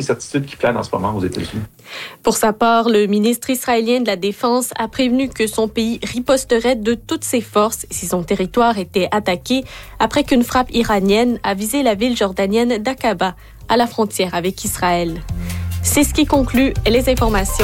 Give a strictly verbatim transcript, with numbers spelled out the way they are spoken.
l'incertitude qui plane en ce moment aux États-Unis. Pour sa part, le ministre israélien de la Défense a prévenu que son pays riposterait de toutes ses forces si son territoire était attaqué après qu'une frappe iranienne a visé la ville jordanienne d'Aqaba, à la frontière avec Israël. C'est ce qui conclut les informations.